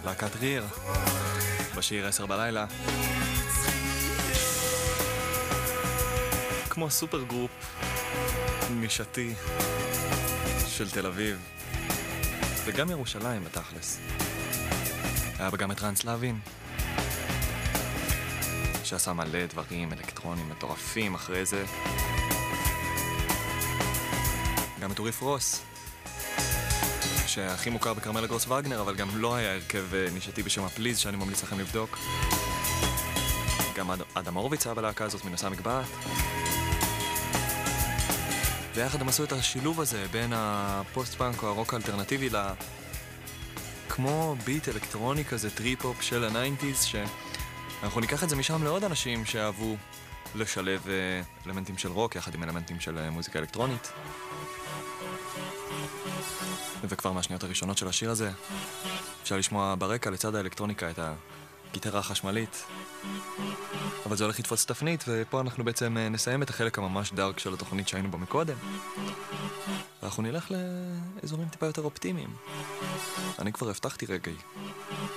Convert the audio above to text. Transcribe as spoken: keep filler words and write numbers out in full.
להקת ריר, בשיר עשר בלילה. כמו סופר גרופ נישתי של תל אביב, וגם ירושלים בתכלס. היה בה גם את רן סלבין, שעשה מלא דברים אלקטרונים מטורפים אחרי זה. גם את אורי פרוס, שהכי מוכר בקרמלה גרוס וגנר, אבל גם לא היה הרכב נישתי בשם הפליז, שאני ממליץ לכם לבדוק. גם אדם הורוביץ היה בלהקה הזאת מנושא המגבעת. ויחד הם עשו את השילוב הזה בין הפוסט-פאנק או הרוק האלטרנטיבי ל... כמו ביט אלקטרוני כזה, טריפ-הופ של הניינטיז, שאנחנו ניקח את זה משם לעוד אנשים שאהבו לשלב אלמנטים של רוק יחד עם אלמנטים של מוזיקה אלקטרונית. וכבר מהשניות הראשונות של השיר הזה אפשר לשמוע ברקע לצד האלקטרוניקה את הגיטרה החשמלית, אבל זה הולך לתפוץ תפנית, ופה אנחנו בעצם נסיים את החלק הממש דארק של התוכנית שהיינו בו מקודם, ואנחנו נלך לאזורים טיפה יותר אופטימיים. אני כבר הבטחתי רגעי